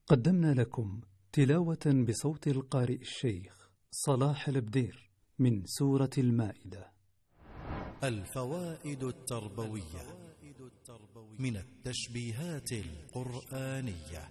قدمنا لكم تلاوة بصوت القارئ الشيخ صلاح البدير من سورة المائدة. الفوائد التربوية من التشبيهات القرآنية.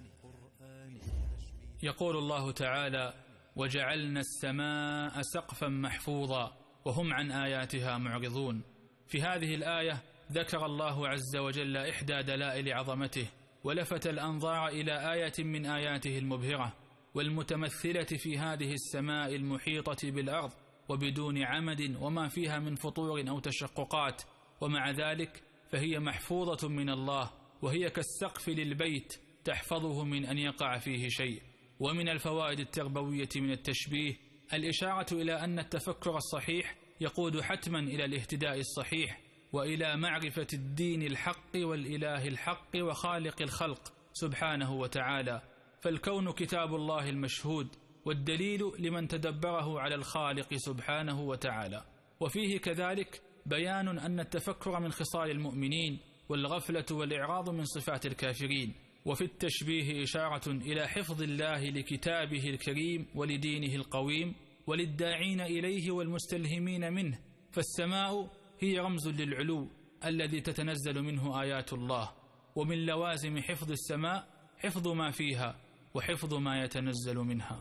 يقول الله تعالى: وجعلنا السماء سقفا محفوظا وهم عن آياتها معرضون. في هذه الآية ذكر الله عز وجل إحدى دلائل عظمته، ولفت الأنظار إلى آية من آياته المبهرة والمتمثلة في هذه السماء المحيطة بالأرض وبدون عمد وما فيها من فطور أو تشققات، ومع ذلك فهي محفوظة من الله، وهي كالسقف للبيت تحفظه من أن يقع فيه شيء. ومن الفوائد التربوية من التشبيه الإشارة إلى أن التفكر الصحيح يقود حتما إلى الاهتداء الصحيح وإلى معرفة الدين الحق والإله الحق وخالق الخلق سبحانه وتعالى، فالكون كتاب الله المشهود والدليل لمن تدبره على الخالق سبحانه وتعالى. وفيه كذلك بيان أن التفكر من خصال المؤمنين والغفلة والإعراض من صفات الكافرين. وفي التشبيه إشارة إلى حفظ الله لكتابه الكريم ولدينه القويم وللداعين إليه والمستلهمين منه، فالسماء هي رمز للعلو الذي تتنزل منه آيات الله، ومن لوازم حفظ السماء حفظ ما فيها وحفظ ما يتنزل منها.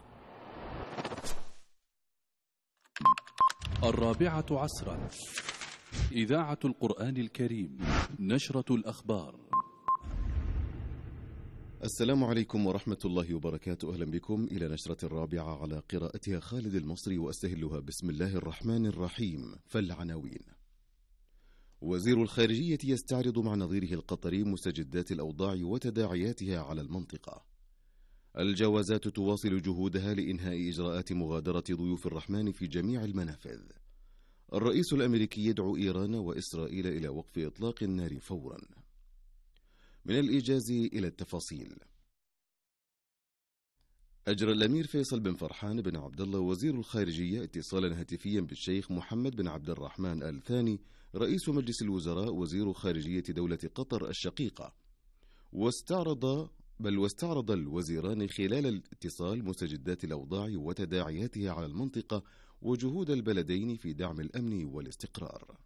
4 إذاعة القرآن الكريم، نشرة الأخبار. السلام عليكم ورحمة الله وبركاته. أهلا بكم إلى نشرة 4 على قراءتها خالد المصري، وأستهلها بسم الله الرحمن الرحيم. فالعناوين: وزير الخارجية يستعرض مع نظيره القطري مستجدات الأوضاع وتداعياتها على المنطقة. الجوازات تواصل جهودها لإنهاء إجراءات مغادرة ضيوف الرحمن في جميع المنافذ. الرئيس الأمريكي يدعو إيران وإسرائيل إلى وقف إطلاق النار فورا. من الإيجاز إلى التفاصيل. أجرى الأمير فيصل بن فرحان بن عبد الله وزير الخارجية اتصالا هاتفيا بالشيخ محمد بن عبد الرحمن آل ثاني رئيس مجلس الوزراء وزير خارجية دولة قطر الشقيقة، واستعرض الوزيران خلال الاتصال مستجدات الأوضاع وتداعياتها على المنطقة وجهود البلدين في دعم الأمن والاستقرار.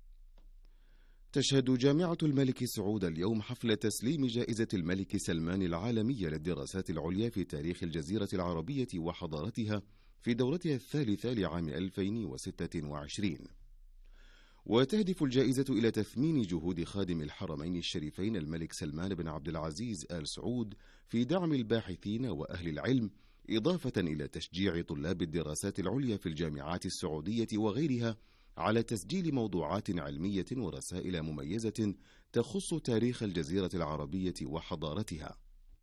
تشهد جامعة الملك سعود اليوم حفل تسليم جائزة الملك سلمان العالمية للدراسات العليا في تاريخ الجزيرة العربية وحضارتها في دورتها الثالثة لعام 2026. وتهدف الجائزة إلى تثمين جهود خادم الحرمين الشريفين الملك سلمان بن عبد العزيز آل سعود في دعم الباحثين وأهل العلم، إضافة إلى تشجيع طلاب الدراسات العليا في الجامعات السعودية وغيرها على تسجيل موضوعات علمية ورسائل مميزة تخص تاريخ الجزيرة العربية وحضارتها.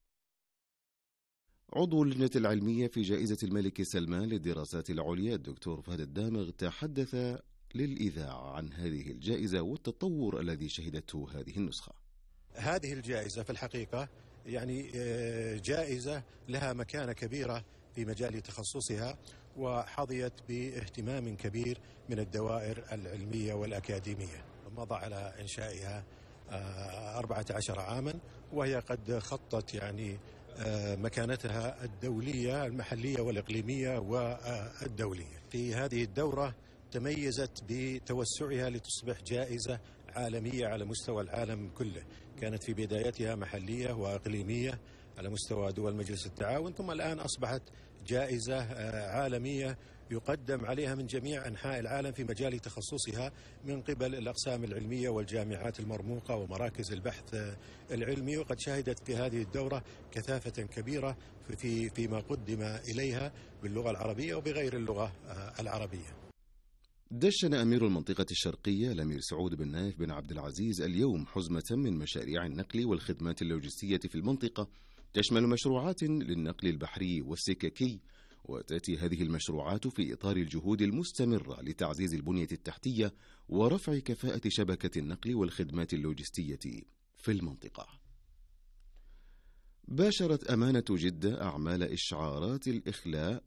عضو اللجنة العلمية في جائزة الملك سلمان للدراسات العليا الدكتور فهد الدامغ تحدث للإذاعة عن هذه الجائزة والتطور الذي شهدته هذه النسخة. هذه الجائزة في الحقيقة جائزة لها مكانة كبيرة في مجال تخصصها، وحظيت باهتمام كبير من الدوائر العلمية والأكاديمية. مضى على إنشائها 14 عاما، وهي قد خطت مكانتها الدولية المحلية والإقليمية والدولية. في هذه الدورة تميزت بتوسعها لتصبح جائزة عالمية على مستوى العالم كله. كانت في بدايتها محلية وإقليمية على مستوى دول مجلس التعاون، ثم الآن أصبحت جائزة عالمية يقدم عليها من جميع أنحاء العالم في مجال تخصصها من قبل الأقسام العلمية والجامعات المرموقة ومراكز البحث العلمي. وقد شهدت في هذه الدورة كثافة كبيرة فيما قدم إليها باللغة العربية وبغير اللغة العربية. دشن أمير المنطقة الشرقية الأمير سعود بن نايف بن عبد العزيز اليوم حزمة من مشاريع النقل والخدمات اللوجستية في المنطقة، تشمل مشروعات للنقل البحري والسككي، وتأتي هذه المشروعات في إطار الجهود المستمرة لتعزيز البنية التحتية ورفع كفاءة شبكة النقل والخدمات اللوجستية في المنطقة. باشرت أمانة جدة أعمال إشعارات الإخلاء